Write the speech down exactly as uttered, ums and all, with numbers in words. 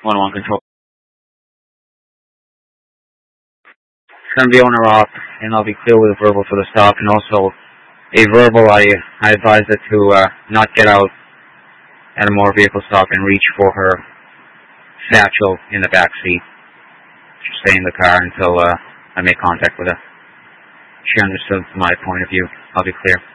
one one control. Send the owner off, and I'll be clear with a verbal for the stop, and also a verbal. I I advise her to uh, not get out at a motor vehicle stop and reach for her satchel in the back seat. She'll stay in the car until uh, I make contact with her. She understood from my point of view. I'll be clear.